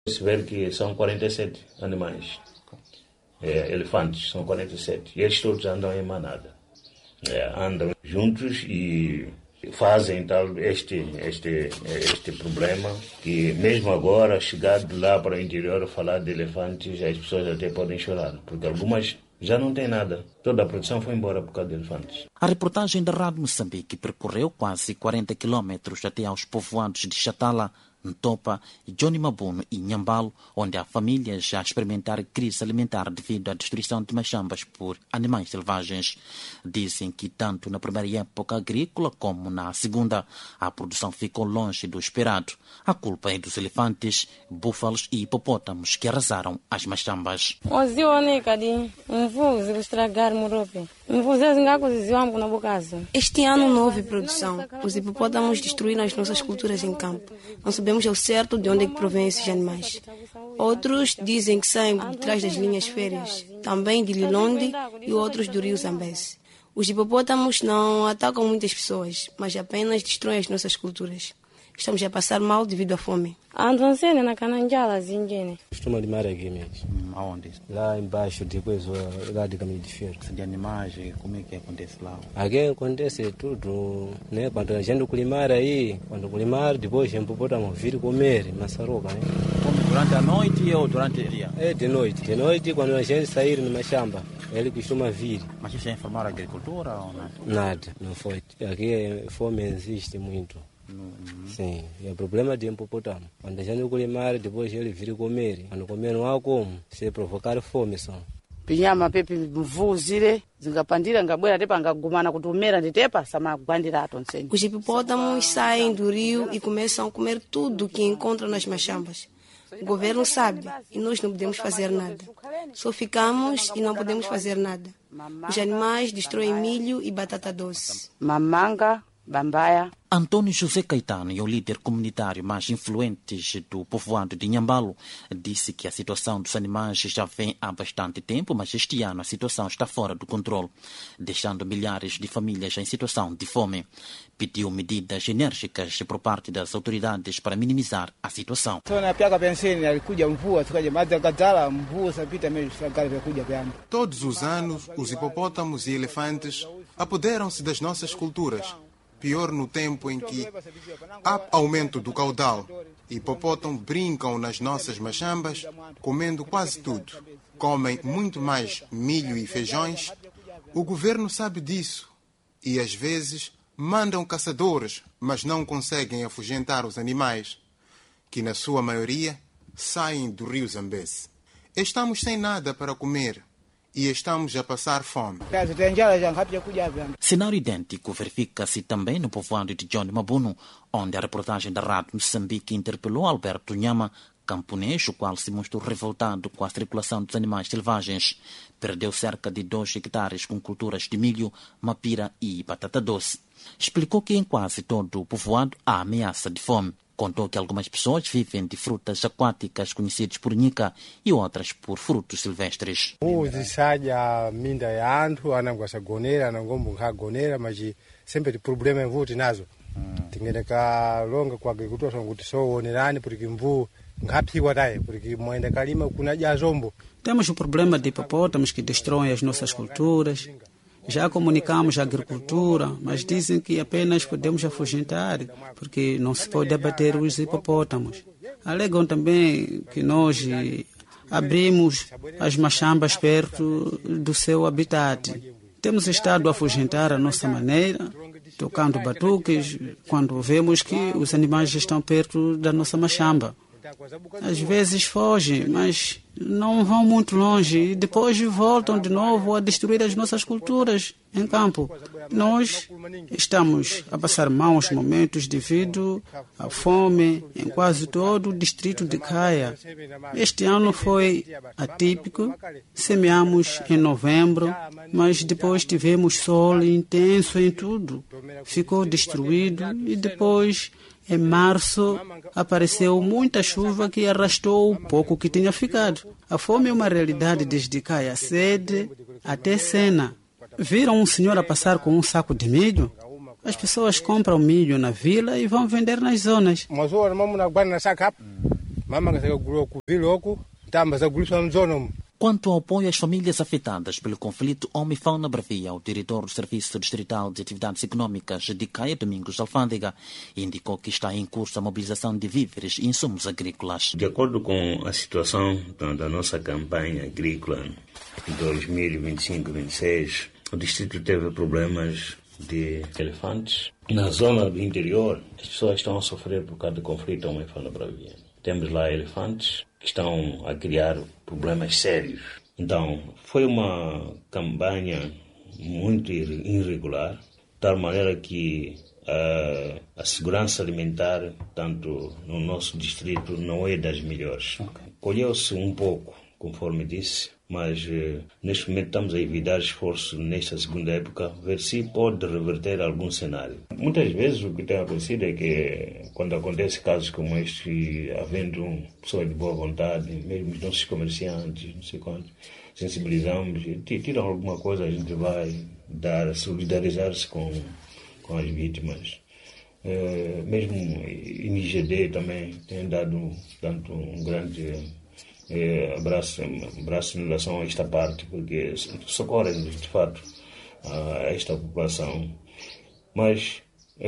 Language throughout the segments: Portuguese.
Se vê que são 47 animais, elefantes, são 47. E eles todos andam em manada. Andam juntos e fazem tal este problema que mesmo agora, chegar de lá para o interior, falar de elefantes, as pessoas até podem chorar, porque algumas já não tem nada. Toda a produção foi embora por causa de elefantes. A reportagem da Rádio Moçambique percorreu quase 40 quilômetros até aos povoados de Chatala, Ntopa, Johnny Mabuno e Nhambalo, onde há famílias já a experimentar crise alimentar devido à destruição de machambas por animais selvagens. Dizem que tanto na primeira época agrícola como na segunda, a produção ficou longe do esperado. A culpa é dos elefantes, búfalos e hipopótamos que arrasaram as machambas. Este ano não houve produção. Os hipopótamos destruíram as nossas culturas em campo. Não sabemos ao certo de onde é que provêm esses animais. Outros dizem que saem de trás das linhas férreas, também de Lilonde e outros do rio Zambeze. Os hipopótamos não atacam muitas pessoas, mas apenas destroem as nossas culturas. Estamos a passar mal devido à fome. Costuma limar aqui mesmo. Aonde? Lá embaixo, depois lá de caminho de feira. De animais, como é que acontece lá? Aqui acontece tudo, né? Quando a gente limar aí, depois o hipopótamo vir comer maçaroca, né? Come durante a noite ou durante o dia? De noite. De noite, quando a gente sair no machamba, ele costuma vir. Mas isso é informar a agricultura ou nada? Nada, não foi. Aqui a fome existe muito. Sim, é o problema de hipopótamo. Quando a gente limar, depois ele vir comer. Quando comer não há como, se provocar fome só. Pinyama pepe mvuzire zingapandira ngabwera tepa ngagumana kutumera nditepa samagwandira atonseni. Os hipopótamos saem do rio e começam a comer tudo que encontram nas machambas. O governo sabe e nós não podemos fazer nada. Só ficamos e não podemos fazer nada. Os animais destroem milho e batata doce. Mamanga, bambaia. Antônio José Caetano é o líder comunitário mais influente do povoado de Nhambalo. Disse que a situação dos animais já vem há bastante tempo, mas este ano a situação está fora do controle, deixando milhares de famílias em situação de fome. Pediu medidas enérgicas por parte das autoridades para minimizar a situação. Todos os anos, os hipopótamos e elefantes apoderam-se das nossas culturas. Pior no tempo em que há aumento do caudal. Hipopótamos brincam nas nossas machambas, comendo quase tudo. Comem muito mais milho e feijões. O governo sabe disso e, às vezes, mandam caçadores, mas não conseguem afugentar os animais, que, na sua maioria, saem do rio Zambeze. Estamos sem nada para comer e estamos a passar fome. Cenário idêntico verifica-se também no povoado de Johnny Mabuno, onde a reportagem da Rádio Moçambique interpelou Alberto Nhama, camponês, o qual se mostrou revoltado com a circulação dos animais selvagens. Perdeu cerca de 2 hectares com culturas de milho, mapira e batata doce. Explicou que em quase todo o povoado há ameaça de fome. Contou que algumas pessoas vivem de frutas aquáticas conhecidas por nica e outras por frutos silvestres. Mas sempre problema envuti nazo. Tingeneka longa kwa agricultura kuti sowonerani porque mvu ngaphiwa taye porque moenda kalima kuna jazombo. Temos o problema de hipopótamos que destroem as nossas culturas. Já comunicamos a agricultura, mas dizem que apenas podemos afugentar, porque não se pode abater os hipopótamos. Alegam também que nós abrimos as machambas perto do seu habitat. Temos estado a afugentar a nossa maneira, tocando batuques, quando vemos que os animais estão perto da nossa machamba. Às vezes fogem, mas não vão muito longe e depois voltam de novo a destruir as nossas culturas em campo. Nós estamos a passar maus momentos devido à fome em quase todo o distrito de Caia. Este ano foi atípico, semeamos em novembro, mas depois tivemos sol intenso em tudo. Ficou destruído e depois, em março, apareceu muita chuva que arrastou o pouco que tinha ficado. A fome é uma realidade desde Caia Sede até Sena. Viram um senhor a passar com um saco de milho? As pessoas compram milho na vila e vão vender nas zonas. mama ngasakagulwa kuviloko tamba zagulishwa mzono. Quanto ao apoio às famílias afetadas pelo conflito Homem-Fauna Bravia, o diretor do Serviço Distrital de Atividades Econômicas de Caia, Domingos Alfândega, indicou que está em curso a mobilização de víveres e insumos agrícolas. De acordo com a situação da nossa campanha agrícola 2025-26, o distrito teve problemas de elefantes. Na zona do interior, as pessoas estão a sofrer por causa do conflito Homem-Fauna Bravia. Temos lá elefantes que estão a criar problemas sérios. Então, foi uma campanha muito irregular, de tal maneira que a segurança alimentar, tanto no nosso distrito, não é das melhores. Colheu-se um pouco, conforme disse, mas neste momento estamos a evitar esforços nesta segunda época, ver se pode reverter algum cenário. Muitas vezes o que tem acontecido é que quando acontece casos como este, havendo pessoas de boa vontade, mesmo os nossos comerciantes, não sei quantos, sensibilizamos, tiram alguma coisa, a gente vai dar, solidarizar-se com as vítimas. Mesmo INGD também tem dado tanto um grande abraço em relação a esta parte, porque socorrem de fato a esta população, mas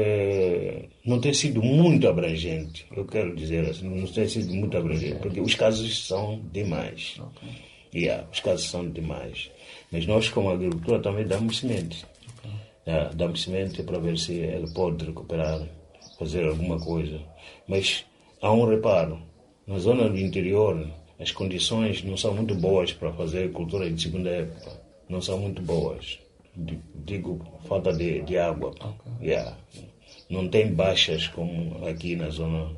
não tem sido muito abrangente, eu quero dizer assim, não tem sido muito abrangente, porque os casos são demais. Os casos são demais, mas nós como agricultura também damos semente. Damos semente para ver se ele pode recuperar, fazer alguma coisa, mas há um reparo, na zona do interior as condições não são muito boas para fazer cultura de segunda época. Não são muito boas. Digo, falta de água. Não tem baixas como aqui na zona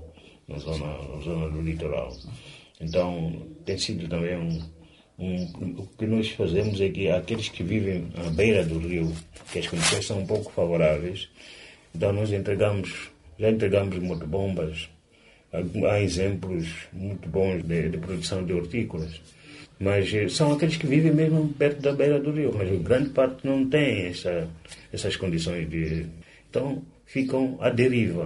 do litoral. Então, tem sido também o que nós fazemos é que aqueles que vivem à beira do rio, que as condições são um pouco favoráveis, então nós já entregamos motobombas. Há exemplos muito bons de produção de hortícolas, mas são aqueles que vivem mesmo perto da beira do rio, mas grande parte não tem essas condições então ficam à deriva,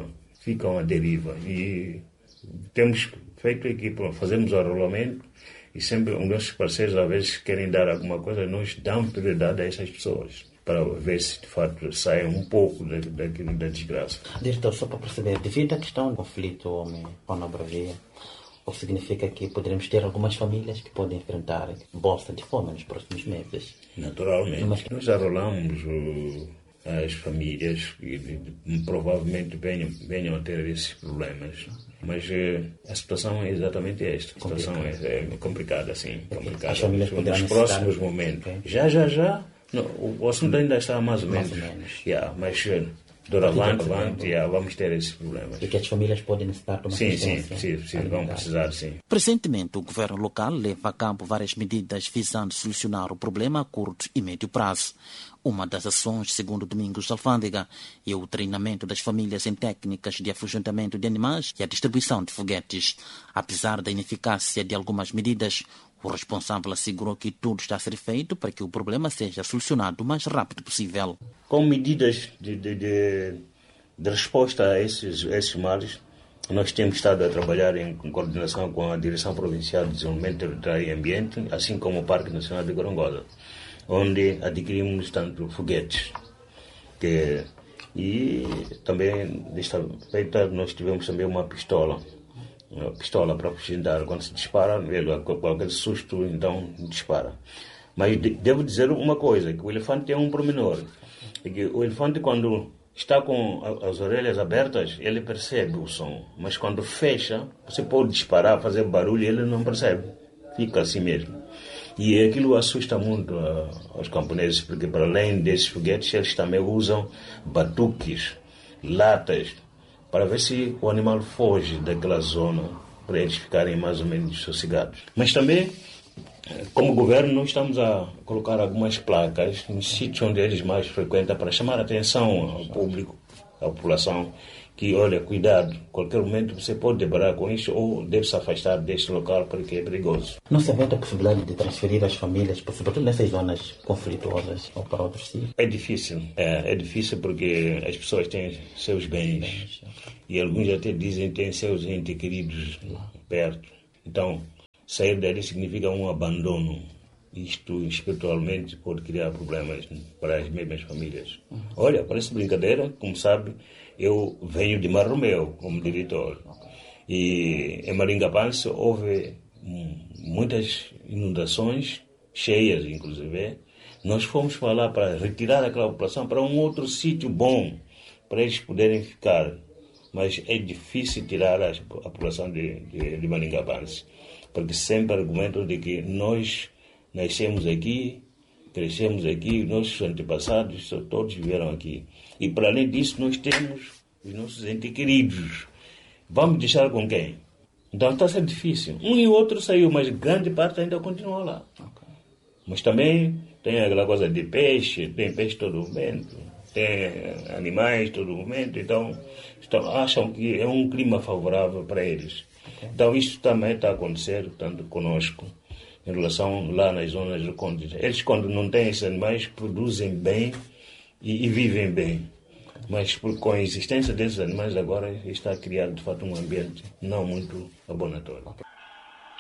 e temos feito aqui, fazemos o arrolamento e sempre os nossos parceiros às vezes querem dar alguma coisa, nós damos prioridade a essas pessoas, para ver se de fato saem um pouco da desgraça. Diretor, só para perceber, devido à questão do conflito Homem-Fauna Bravia, o que significa que poderemos ter algumas famílias que podem enfrentar bolsa de fome nos próximos meses? Naturalmente. Mas nós arrolamos as famílias que provavelmente venham a ter esses problemas. Mas a situação é exatamente esta. A situação é complicada, sim. Complicada. As famílias poderão nos próximos momentos. Já. Não, o assunto ainda está mais ou menos. Mas doravante vamos ter esses problemas. E que as famílias podem necessitar de uma assistência? Sim, vão precisar, sim. Presentemente, o governo local leva a cabo várias medidas visando solucionar o problema a curto e médio prazo. Uma das ações, segundo Domingos Alfândega, é o treinamento das famílias em técnicas de afugentamento de animais e a distribuição de foguetes. Apesar da ineficácia de algumas medidas, o responsável assegurou que tudo está a ser feito para que o problema seja solucionado o mais rápido possível. Com medidas de resposta a esses males, nós temos estado a trabalhar em coordenação com a Direção Provincial de Desenvolvimento Territorial e Ambiente, assim como o Parque Nacional de Gorongosa, onde adquirimos tanto foguetes. E também, desta feita, nós tivemos também uma pistola para afugentar. Quando se dispara, qualquer susto, então dispara. Mas devo dizer uma coisa, que o elefante tem um pormenor. É que o elefante, quando está com as orelhas abertas, ele percebe o som. Mas quando fecha, você pode disparar, fazer barulho e ele não percebe. Fica assim mesmo. E aquilo assusta muito aos camponeses, porque para além desses foguetes, eles também usam batuques, latas, para ver se o animal foge daquela zona, para eles ficarem mais ou menos sossegados. Mas também, como governo, nós estamos a colocar algumas placas nos sítios onde eles mais frequentam para chamar a atenção ao público, à população, que, olha, cuidado, a qualquer momento você pode deparar com isso ou deve se afastar deste local porque é perigoso. Não se havia a possibilidade de transferir as famílias, sobretudo nessas zonas conflituosas, ou para outros sítios? É difícil porque as pessoas têm seus bens. E alguns até dizem que têm seus entes queridos perto. Então, sair dali significa um abandono. Isto, espiritualmente, pode criar problemas para as mesmas famílias. Olha, parece brincadeira, como sabe, eu venho de Marromeu como diretor. E em Maringapance houve muitas inundações, cheias inclusive. Nós fomos para lá para retirar aquela população para um outro sítio bom, para eles poderem ficar. Mas é difícil tirar a população de Maringapance, porque sempre argumentam de que nós nascemos aqui, crescemos aqui, nossos antepassados todos viveram aqui. E para além disso, nós temos os nossos entes queridos. Vamos deixar com quem? Então está a ser difícil. Um e outro saiu, mas grande parte ainda continua lá. Okay. Mas também tem aquela coisa de peixe, tem peixe todo momento, tem animais todo momento, então acham que é um clima favorável para eles. Okay. Então isso também está a acontecer, tanto conosco, em relação lá nas zonas do Conde. Eles, quando não têm esses animais, produzem bem e vivem bem. Mas com a existência desses animais agora está criado de fato um ambiente não muito abonatório.